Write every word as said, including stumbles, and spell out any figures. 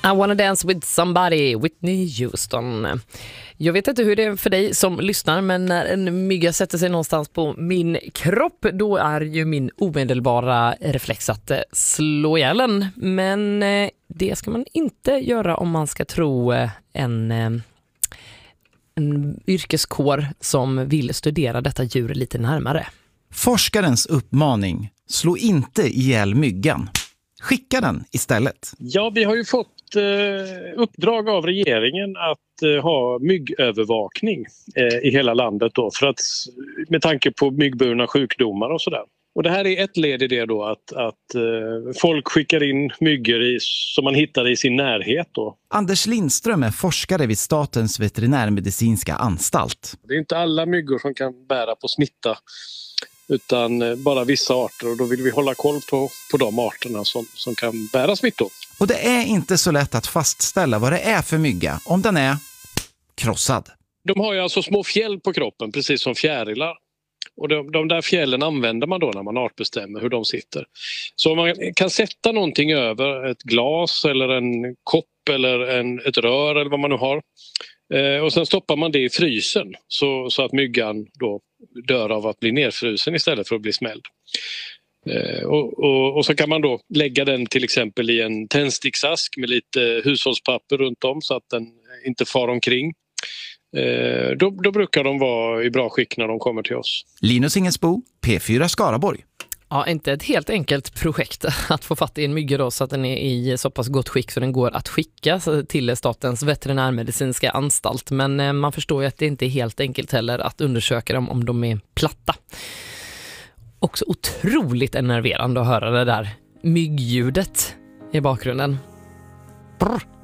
I wanna dance with somebody, Whitney Houston. Jag vet inte hur det är för dig som lyssnar, men när en mygga sätter sig någonstans på min kropp, då är ju min omedelbara reflex att slå ihjäl den. Men det ska man inte göra om man ska tro en, en yrkeskår som vill studera detta djur lite närmare. Forskarens uppmaning: slå inte ihjäl myggan. Skicka den istället. Ja, vi har ju fått eh, uppdrag av regeringen att eh, ha myggövervakning eh, i hela landet då, för att, med tanke på myggburna sjukdomar och sådär. Och det här är ett led i det då, att, att eh, folk skickar in myggor i, som man hittar i sin närhet då. Anders Lindström är forskare vid Statens veterinärmedicinska anstalt. Det är inte alla myggor som kan bära på smitta, utan bara vissa arter, och då vill vi hålla koll på, på de arterna som, som kan bära smittor. Och det är inte så lätt att fastställa vad det är för mygga om den är krossad. De har ju alltså små fjäll på kroppen, precis som fjärilar. Och de, de där fjällen använder man då när man artbestämmer hur de sitter. Så om man kan sätta någonting över ett glas eller en kopp eller en, ett rör eller vad man nu har. Eh, och sen stoppar man det i frysen så, så att myggan då dör av att bli nedfrusen istället för att bli smälld. Eh, och, och, och så kan man då lägga den till exempel i en tändsticksask med lite hushållspapper runt om så att den inte far omkring. Eh, då, då brukar de vara i bra skick när de kommer till oss. Linus Ingensbo, P fyra Skaraborg. Ja, inte ett helt enkelt projekt att få fatt i en mygga då, så att den är i så pass gott skick så den går att skicka till Statens veterinärmedicinska anstalt. Men man förstår ju att det inte är helt enkelt heller att undersöka dem om de är platta. Också otroligt enerverande att höra det där myggljudet i bakgrunden. Brr.